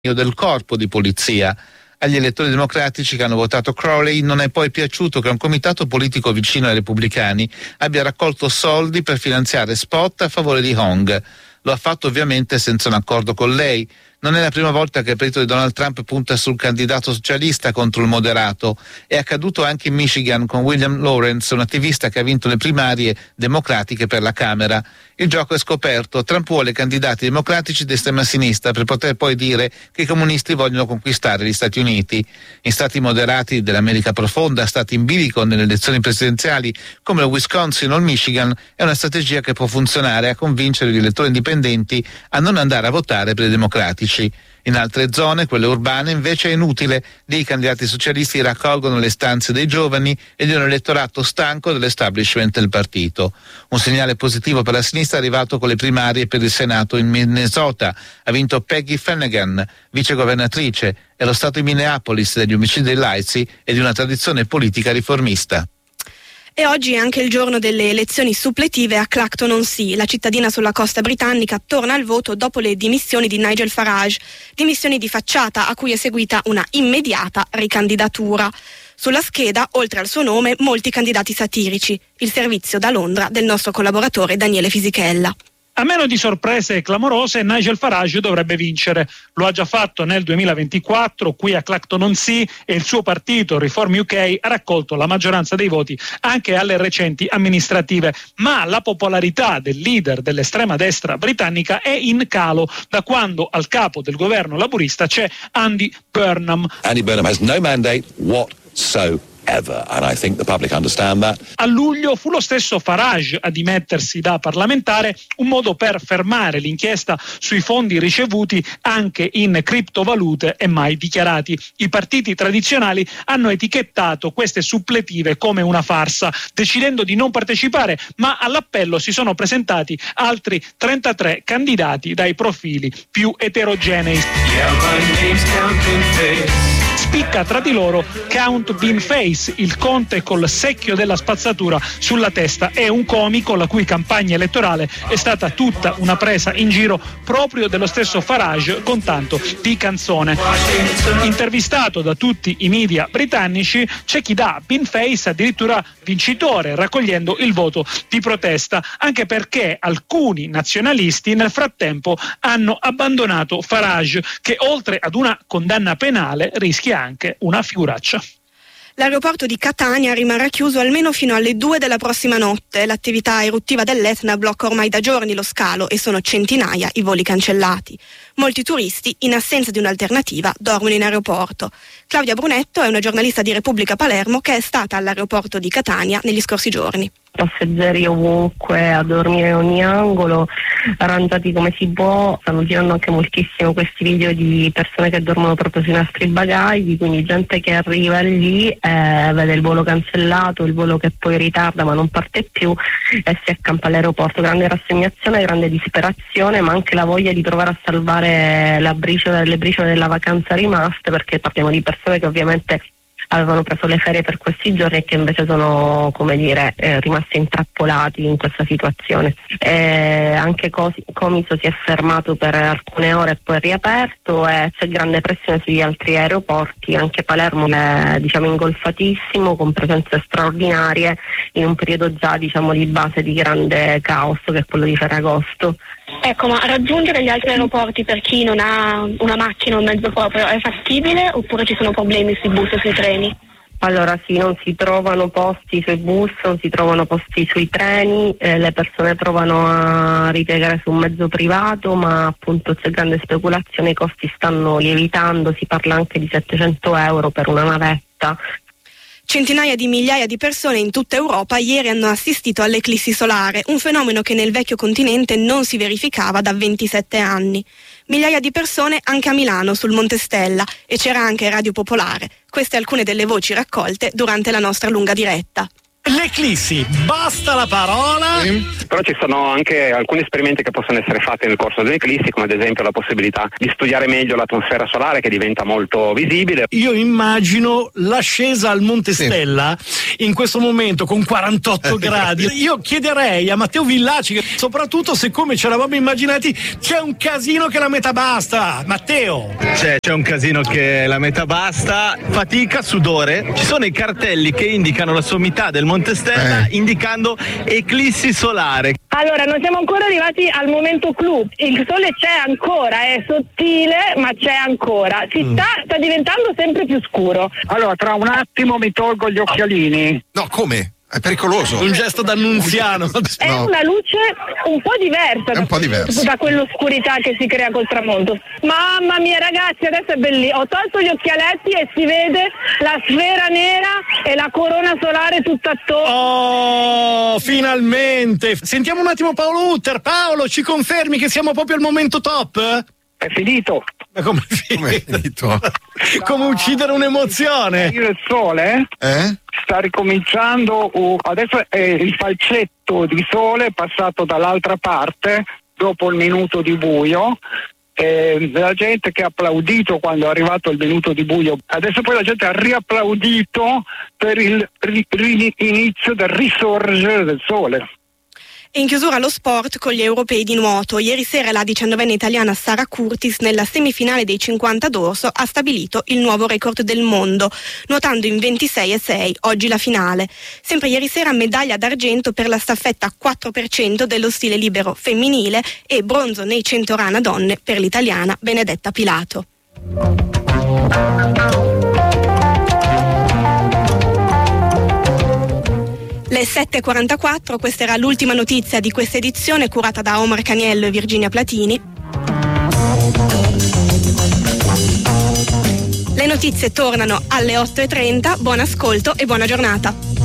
del corpo di polizia. Agli elettori democratici che hanno votato Crowley non è poi piaciuto che un comitato politico vicino ai repubblicani abbia raccolto soldi per finanziare spot a favore di Hong. Lo ha fatto ovviamente senza un accordo con lei. Non è la prima volta che il partito di Donald Trump punta sul candidato socialista contro il moderato. È accaduto anche in Michigan con William Lawrence, un attivista che ha vinto le primarie democratiche per la Camera. Il gioco è scoperto. Trump vuole candidati democratici di estrema sinistra per poter poi dire che i comunisti vogliono conquistare gli Stati Uniti. In stati moderati dell'America profonda, stati in bilico nelle elezioni presidenziali come il Wisconsin o il Michigan, è una strategia che può funzionare a convincere gli elettori indipendenti a non andare a votare per i democratici. In altre zone, quelle urbane, invece è inutile. Lì i candidati socialisti raccolgono le istanze dei giovani e di un elettorato stanco dell'establishment del partito. Un segnale positivo per la sinistra è arrivato con le primarie per il Senato in Minnesota. Ha vinto Peggy Flanagan, vicegovernatrice, è lo stato di Minneapolis degli omicidi dei laici e di una tradizione politica riformista. E oggi è anche il giorno delle elezioni suppletive a Clacton-on-Sea. La cittadina sulla costa britannica torna al voto dopo le dimissioni di Nigel Farage, dimissioni di facciata a cui è seguita una immediata ricandidatura. Sulla scheda, oltre al suo nome, molti candidati satirici. Il servizio da Londra del nostro collaboratore Daniele Fisichella. A meno di sorprese clamorose, Nigel Farage dovrebbe vincere. Lo ha già fatto nel 2024 qui a Clacton-on-Sea e il suo partito Reform UK ha raccolto la maggioranza dei voti anche alle recenti amministrative. Ma la popolarità del leader dell'estrema destra britannica è in calo da quando al capo del governo laburista c'è Andy Burnham. Andy Burnham has no mandate whatsoever. And I think the public understand that. A luglio fu lo stesso Farage a dimettersi da parlamentare, un modo per fermare l'inchiesta sui fondi ricevuti anche in criptovalute e mai dichiarati. I partiti tradizionali hanno etichettato queste suppletive come una farsa, decidendo di non partecipare, ma all'appello si sono presentati altri 33 candidati dai profili più eterogenei. Spicca tra di loro Count Beanface, il conte col secchio della spazzatura sulla testa. È un comico la cui campagna elettorale è stata tutta una presa in giro proprio dello stesso Farage con tanto di canzone. Intervistato da tutti i media britannici, c'è chi dà Beanface addirittura vincitore, raccogliendo il voto di protesta, anche perché alcuni nazionalisti nel frattempo hanno abbandonato Farage, che oltre ad una condanna penale rischia anche una figuraccia. L'aeroporto di Catania rimarrà chiuso almeno fino alle 2 della prossima notte. L'attività eruttiva dell'Etna blocca ormai da giorni lo scalo e sono centinaia i voli cancellati. Molti turisti, in assenza di un'alternativa, dormono in aeroporto. Claudia Brunetto è una giornalista di Repubblica Palermo che è stata all'aeroporto di Catania negli scorsi giorni. Passeggeri ovunque, a dormire in ogni angolo, arrangiati come si può. Stanno girando anche moltissimo questi video di persone che dormono proprio sui nostri bagagli, quindi gente che arriva lì, vede il volo cancellato, il volo che poi ritarda ma non parte più e si accampa all'aeroporto. Grande rassegnazione, grande disperazione, ma anche la voglia di provare a salvare le briciole della vacanza rimaste, perché parliamo di persone che ovviamente avevano preso le ferie per questi giorni e che invece sono, rimasti intrappolati in questa situazione. Anche Comiso si è fermato per alcune ore e poi è riaperto e c'è grande pressione sugli altri aeroporti. Anche Palermo è ingolfatissimo, con presenze straordinarie in un periodo già di base di grande caos, che è quello di Ferragosto. Ecco, ma raggiungere gli altri aeroporti per chi non ha una macchina o un mezzo proprio è fattibile oppure ci sono problemi sui bus o sui treni? Allora sì, non si trovano posti sui bus, non si trovano posti sui treni, le persone provano a ripiegare su un mezzo privato, ma appunto c'è grande speculazione, i costi stanno lievitando, si parla anche di 700 euro per una navetta. Centinaia di migliaia di persone in tutta Europa ieri hanno assistito all'eclissi solare, un fenomeno che nel vecchio continente non si verificava da 27 anni. Migliaia di persone anche a Milano, sul Monte Stella, e c'era anche Radio Popolare. Queste alcune delle voci raccolte durante la nostra lunga diretta. L'eclissi, basta la parola. Però ci sono anche alcuni esperimenti che possono essere fatti nel corso dell'eclissi, come ad esempio la possibilità di studiare meglio l'atmosfera solare, che diventa molto visibile. Io immagino l'ascesa al Monte Stella in questo momento con 48 gradi. Io chiederei a Matteo Villaci, che soprattutto se come ci eravamo immaginati c'è un casino che la metà basta. Matteo, c'è un casino che la metà basta, fatica, sudore. Ci sono i cartelli che indicano la sommità del Monte Stella indicando eclissi solare. Allora, non siamo ancora arrivati al momento clou. Il sole c'è ancora, è sottile, ma c'è ancora. Sta diventando sempre più scuro. Allora, tra un attimo mi tolgo gli occhialini. No, come? È pericoloso. Un gesto d'annunziano. È una luce un po' diversa, da quell'oscurità che si crea col tramonto. Mamma mia, ragazzi, adesso è bellissimo. Ho tolto gli occhialetti e si vede la sfera nera e la corona solare tutta attorno. Oh, finalmente! Sentiamo un attimo Paolo Utter. Paolo, ci confermi che siamo proprio al momento top? È finito. Ma come è finito? Come uccidere un'emozione? Il sole sta ricominciando, adesso è il falcetto di sole passato dall'altra parte dopo il minuto di buio. La gente che ha applaudito quando è arrivato il minuto di buio, adesso poi la gente ha riapplaudito per il inizio del risorgere del sole. E in chiusura lo sport con gli europei di nuoto. Ieri sera la 19enne italiana Sara Curtis nella semifinale dei 50 d'orso ha stabilito il nuovo record del mondo, nuotando in 26,6, oggi la finale. Sempre ieri sera medaglia d'argento per la staffetta 4% dello stile libero femminile e bronzo nei 100 rana donne per l'italiana Benedetta Pilato. Le 7.44, questa era l'ultima notizia di questa edizione curata da Omar Caniello e Virginia Platini. Le notizie tornano alle 8.30, buon ascolto e buona giornata.